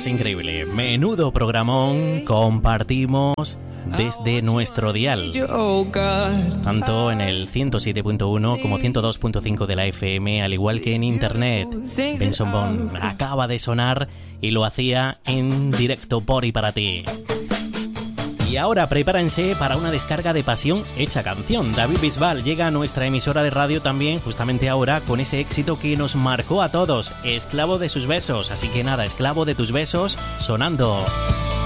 es increíble. Menudo programón compartimos desde nuestro dial, tanto en el 107.1 como 102.5 de la FM, al igual que en internet. Benson Boone acaba de sonar y lo hacía en directo por y para ti. Y ahora prepárense para una descarga de pasión hecha canción. David Bisbal llega a nuestra emisora de radio también justamente ahora con ese éxito que nos marcó a todos, Esclavo de sus besos. Así que nada, Esclavo de tus besos sonando.